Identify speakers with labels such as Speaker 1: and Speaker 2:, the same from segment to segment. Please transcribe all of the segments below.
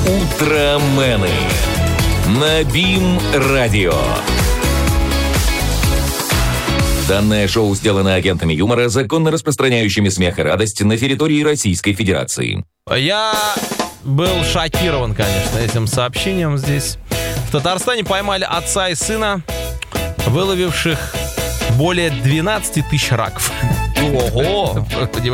Speaker 1: Утромены на БИМ-радио. Данное шоу сделано агентами юмора, законно распространяющими смех и радость на территории Российской Федерации.
Speaker 2: Я был шокирован, конечно, этим сообщением здесь. В Татарстане поймали отца и сына, выловивших более 12 тысяч раков. Ого!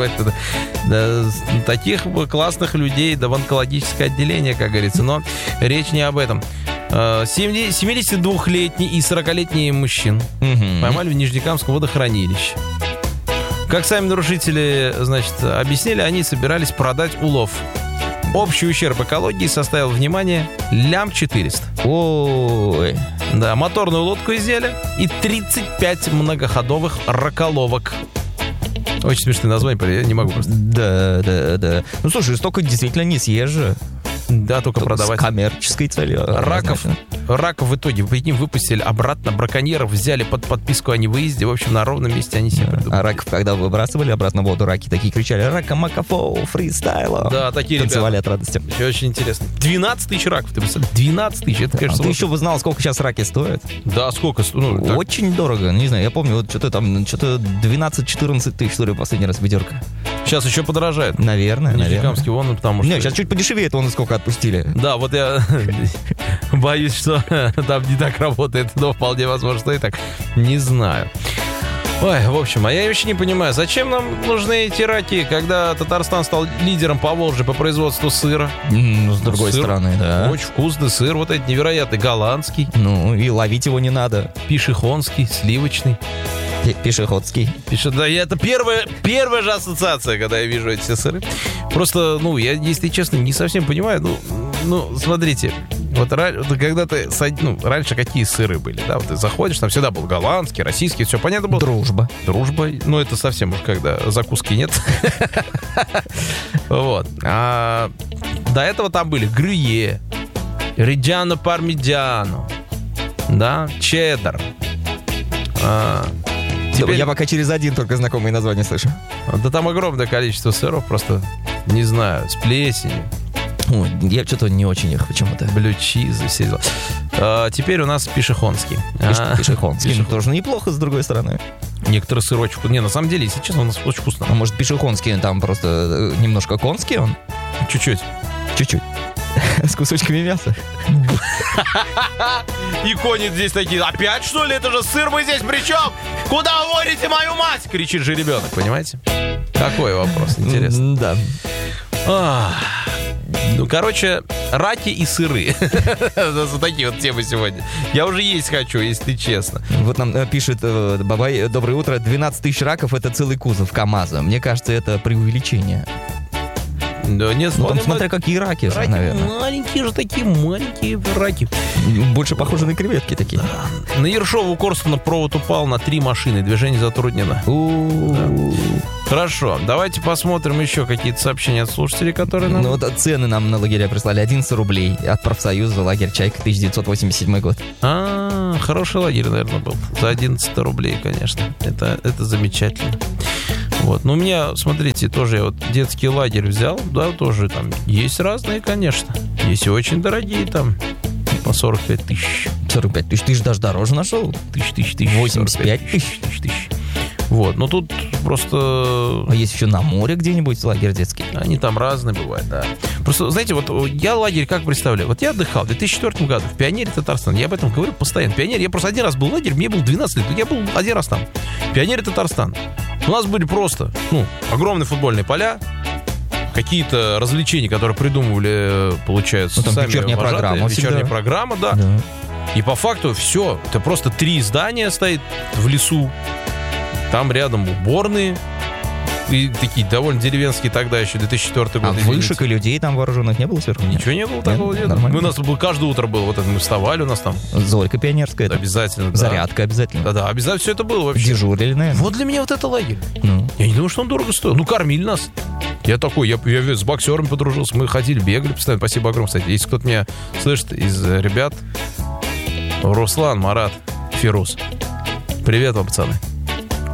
Speaker 2: Таких классных людей, да в онкологическое отделение, как говорится. Но речь не об этом. 72-летний и 40-летний мужчин поймали в Нижнекамском водохранилище. Как сами нарушители, значит, объяснили, они собирались продать улов. Общий ущерб экологии составил, внимание, 400 000. Ой. Да, моторную лодку изъяли и 35 многоходовых раколовок. Очень смешное название, я не могу просто.
Speaker 3: Да. Ну, слушай, столько действительно не съешь же.
Speaker 2: Да, только продавать.
Speaker 3: С коммерческой целью.
Speaker 2: Раков в итоге, прикинь, выпустили обратно. Браконьеров взяли под подписку о невыезде. В общем, на ровном месте они себе придумали.
Speaker 3: А раков, когда выбрасывали обратно в воду, раки такие кричали: «Рака-мака-фоу, фристайла».
Speaker 2: Да, такие
Speaker 3: танцевали
Speaker 2: ребята.
Speaker 3: От радости.
Speaker 2: Все очень интересно. 12 тысяч раков, ты представляешь? 12 тысяч, это, конечно,
Speaker 3: ты еще бы знал, сколько сейчас раки стоят?
Speaker 2: Да, сколько?
Speaker 3: Очень дорого, не знаю, я помню, вот что-то 12-14 тысяч, что ли, последний раз ведерко.
Speaker 2: Сейчас еще подорожает.
Speaker 3: Наверное.
Speaker 2: Нижнекамский вон, потому что...
Speaker 3: Нет, сейчас чуть подешевеет, вон сколько отпустили.
Speaker 2: Да, вот я боюсь, что там не так работает, но вполне возможно, что и так. Не знаю. Ой, в общем, а я вообще не понимаю, зачем нам нужны эти раки, когда Татарстан стал лидером по Волжье по производству сыра?
Speaker 3: С другой стороны, да.
Speaker 2: Очень вкусный сыр, вот этот невероятный голландский.
Speaker 3: Ну, и ловить его не надо.
Speaker 2: Пишехонский, сливочный.
Speaker 3: Пешеходский.
Speaker 2: Да, это первая же ассоциация, когда я вижу эти все сыры. Просто, я, если честно, не совсем понимаю. Смотрите, вот когда ты, раньше какие сыры были, да? Вот ты заходишь, там всегда был голландский, российский, все понятно было.
Speaker 3: Дружба.
Speaker 2: Это совсем уж когда закуски нет. Вот. А до этого там были грюе, риджано пармиджано, да, чеддер.
Speaker 3: Я пока через один только знакомые названия слышу.
Speaker 2: Да там огромное количество сыров, просто, не знаю, с плесенью.
Speaker 3: Ой, я что-то не очень их почему-то.
Speaker 2: Блю-чизы, все дела. Теперь у нас пишехонский.
Speaker 3: Пишехонский. Тоже неплохо, с другой стороны.
Speaker 2: Некоторые сырочки... Не, на самом деле, если честно, у нас очень вкусно.
Speaker 3: А может, пишехонский, там просто немножко конский он?
Speaker 2: Чуть-чуть.
Speaker 3: С кусочками мяса.
Speaker 2: И кони здесь такие: опять, что ли? Это же сыр, мы здесь при чем? Куда уводите мою мать? Кричит же ребенок, понимаете? Какой вопрос, интересно.
Speaker 3: Да.
Speaker 2: Короче, раки и сыры. За такие вот темы сегодня. Я уже есть хочу, если честно.
Speaker 3: Вот нам пишет Бабай: доброе утро. 12 тысяч раков — это целый кузов КамАЗа. Мне кажется, это преувеличение.
Speaker 2: Да нет,
Speaker 3: смотря какие раки, наверное.
Speaker 2: Маленькие раки.
Speaker 3: Больше похожи на креветки такие.
Speaker 2: Да. На Ершову Корсуна провод упал на 3 машины. Движение затруднено. Хорошо, давайте посмотрим еще какие-то сообщения от слушателей, которые нам...
Speaker 3: Вот цены нам на лагеря прислали. 11 рублей от профсоюза лагерь «Чайка», 1987 год.
Speaker 2: Хороший лагерь, наверное, был. За 11 рублей, конечно. Это замечательно. Вот. У меня, смотрите, тоже я вот детский лагерь взял, да, тоже там есть разные, конечно. Есть и очень дорогие там, по 45 тысяч.
Speaker 3: 45 тысяч? Ты же даже дороже нашел.
Speaker 2: Тысяч.
Speaker 3: 85 тысяч.
Speaker 2: Вот, но тут просто...
Speaker 3: А есть еще на море где-нибудь лагерь детский?
Speaker 2: Они там разные бывают, да. Просто, знаете, вот я лагерь как представляю? Вот я отдыхал в 2004 году в Пионере Татарстан. Я об этом говорю постоянно. Пионер, я просто один раз был в лагере, мне было 12 лет. Я был один раз там. Пионере Татарстан. У нас были просто, огромные футбольные поля, какие-то развлечения, которые придумывали, получается,
Speaker 3: там
Speaker 2: сами
Speaker 3: вечерняя программа.
Speaker 2: Вечерняя программа, да. И по факту все. Это просто 3 здания стоит в лесу. Там рядом уборные. И такие довольно деревенские тогда еще, 2004 год.
Speaker 3: А вышек и людей там вооруженных не было сверху?
Speaker 2: Ничего не было такого. У нас каждое утро было, вот это мы вставали, у нас там...
Speaker 3: Зорька пионерская.
Speaker 2: Обязательно, да.
Speaker 3: Зарядка обязательно.
Speaker 2: Да, обязательно все это было вообще.
Speaker 3: Дежурили, наверное.
Speaker 2: Вот для меня вот это лагерь. Я не думаю, что он дорого стоил. Кормили нас. Я такой, я с боксерами подружился, мы ходили, бегали постоянно. Спасибо огромное, кстати. Если кто-то меня слышит из ребят, Руслан, Марат, Фирус. Привет вам, пацаны.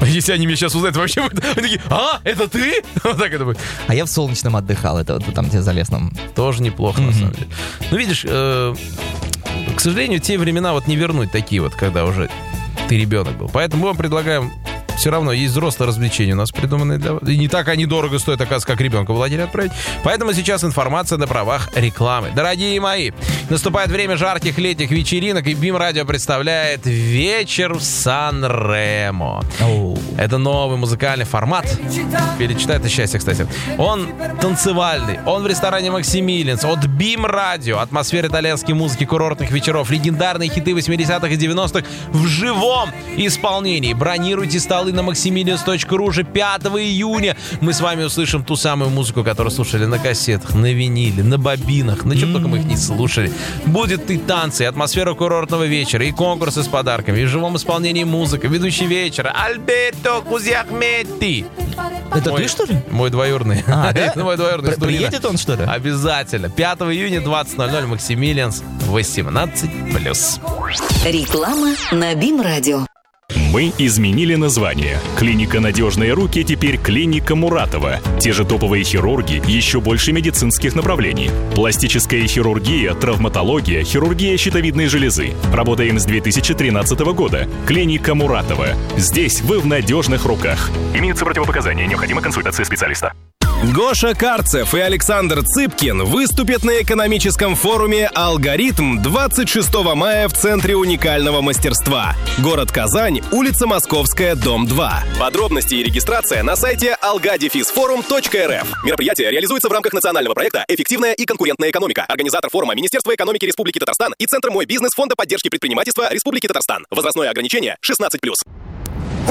Speaker 2: Если они меня сейчас узнают, вообще будут... Они такие, это ты? Вот так это будет.
Speaker 3: А я в Солнечном отдыхал, это вот там, где за Лесном.
Speaker 2: Тоже неплохо, на самом деле. Ну, видишь, к сожалению, те времена вот не вернуть такие вот, когда уже ты ребенок был. Поэтому мы вам предлагаем... Все равно есть взрослые развлечения у нас придуманные для вас. И не так они дорого стоят, оказывается, как ребенка в лагерь отправить. Поэтому сейчас информация на правах рекламы. Дорогие мои, наступает время жарких летних вечеринок, и БИМ Радио представляет «Вечер в Сан-Ремо». Это новый музыкальный формат. Перечитай это счастье, кстати. Он танцевальный, он в ресторане «Максимилианс». От БИМ Радио. Атмосфера итальянской музыки, курортных вечеров, легендарные хиты 80-х и 90-х в живом исполнении. Бронируйте столы на maximilians.ru уже 5 июня. Мы с вами услышим ту самую музыку, которую слушали на кассетах, на виниле, на бобинах, на чем только мы их не слушали. Будет и танцы, и атмосфера курортного вечера, и конкурсы с подарками, и в живом исполнении музыка. Ведущий вечера Альберто Кузяхметти.
Speaker 3: Это ты, что ли?
Speaker 2: Мой двоюродный.
Speaker 3: Да?
Speaker 2: Мой двоюродный.
Speaker 3: Приедет он, что ли?
Speaker 2: Обязательно. 5 июня, 20:00, Максимилианс, 18+.
Speaker 4: Реклама на БИМ Радио.
Speaker 5: Мы изменили название. Клиника «Надежные руки» теперь клиника Муратова. Те же топовые хирурги, еще больше медицинских направлений. Пластическая хирургия, травматология, хирургия щитовидной железы. Работаем с 2013 года. Клиника Муратова. Здесь вы в надежных руках. Имеются противопоказания, необходима консультация специалиста.
Speaker 6: Гоша Карцев и Александр Цыпкин выступят на экономическом форуме «Алгоритм» 26 мая в Центре уникального мастерства. Город Казань, улица Московская, дом 2. Подробности и регистрация на сайте algadefisforum.rf. Мероприятие реализуется в рамках национального проекта «Эффективная и конкурентная экономика». Организатор форума Министерство экономики Республики Татарстан и Центр «Мой бизнес» Фонда поддержки предпринимательства Республики Татарстан. Возрастное ограничение 16+.